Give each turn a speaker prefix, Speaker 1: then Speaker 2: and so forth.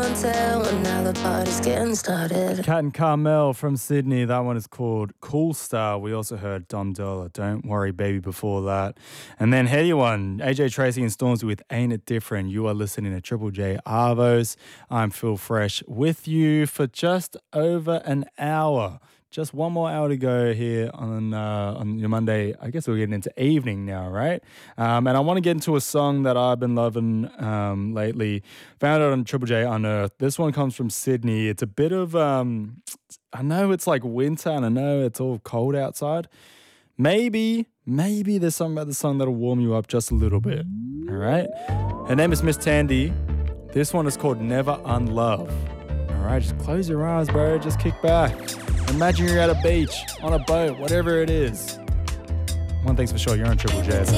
Speaker 1: can't tell, and now the party's getting started.
Speaker 2: Kat and Carmel from Sydney. That one is called Cool Star. We also heard Don Dola, Don't Worry Baby before that. And then heady one, AJ Tracey and Stormzy with Ain't It Different. You are listening to Triple J Arvos. I'm Phil Fresh with you for just over an hour. Just one more hour to go here on your Monday. I guess we're getting into evening now, right? And I want to get into a song that I've been loving lately. Found it on Triple J Unearthed. This one comes from Sydney. It's a bit of, I know it's like winter and I know it's all cold outside. Maybe there's something about the song that'll warm you up just a little bit, all right? Her name is Miss Tandy. This one is called Never Unlove. All right, just close your eyes, bro. Just kick back. Imagine you're at a beach, on a boat, whatever it is. One thing's for sure, you're on Triple J.